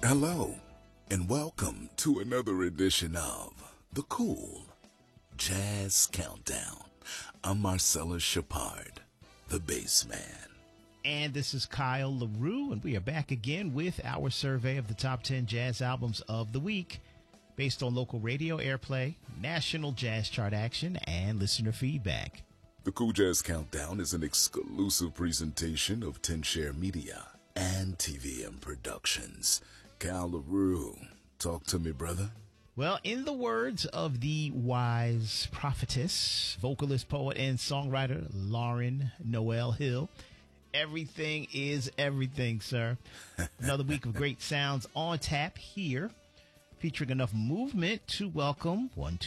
Hello, and welcome to another edition of The Cool Jazz Countdown. I'm Marcella Shepard, the bass man. And this is Kyle LaRue, and we are back again with our survey of the top 10 jazz albums of the week based on local radio airplay, national jazz chart action, and listener feedback. The Cool Jazz Countdown is an exclusive presentation of 10 Share Media and TVM Productions. Kyle LaRue, talk to me, brother. Well, in the words of the wise prophetess, vocalist, poet, and songwriter Lauryn Noel Hill, everything is everything, sir. Another week of great sounds on tap here, featuring enough movement to welcome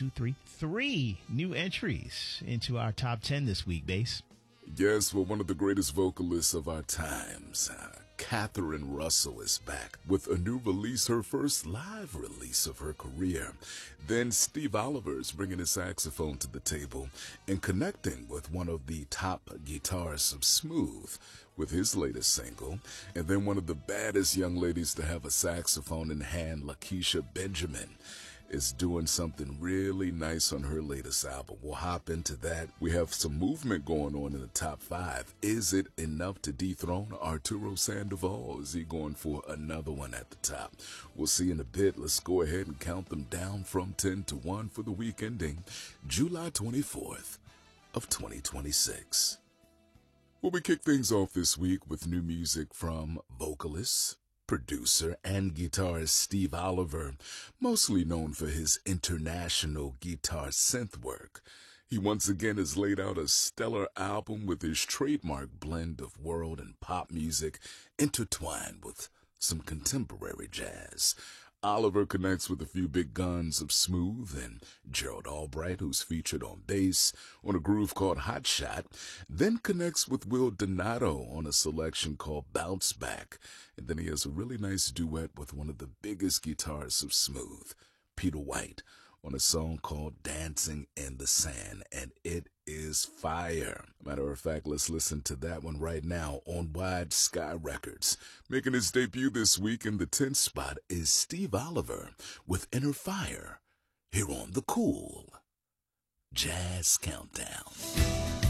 three new entries into our top 10 this week, bass. Yes, well, one of the greatest vocalists of our times, Catherine Russell, is back with a new release, her first live release of her career. Then Steve Oliver is bringing his saxophone to the table and connecting with one of the top guitarists of Smooth with his latest single. And then one of the baddest young ladies to have a saxophone in hand, Lakeisha Benjamin, is doing something really nice on her latest album. We'll hop into that. We have some movement going on in the top 5. Is it enough to dethrone Arturo Sandoval? Is he going for another one at the top? We'll see in a bit. Let's go ahead and count them down from 10 to 1 for the week ending July 24th of 2026. Well, we kick things off this week with new music from vocalists, producer, and guitarist Steve Oliver, mostly known for his international guitar synth work. He once again has laid out a stellar album with his trademark blend of world and pop music intertwined with some contemporary jazz. Oliver connects with a few big guns of Smooth and Gerald Albright, who's featured on bass on a groove called Hot Shot, then connects with Will Donato on a selection called Bounce Back, and then he has a really nice duet with one of the biggest guitarists of Smooth, Peter White, on a song called Dancing in the Sand, and it is fire. Matter of fact, let's listen to that one right now on Wide Sky Records. Making his debut this week in the 10th spot is Steve Oliver with Inner Fire, here on the Cool Jazz Countdown.